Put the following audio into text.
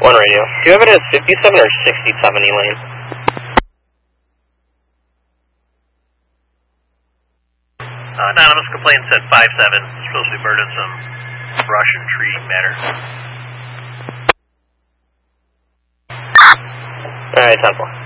One radio. Do you have it as 57 or 67 Elaine? Anonymous complaint said 57. Supposed to be burning some brush and tree matter. Alright, 10-4.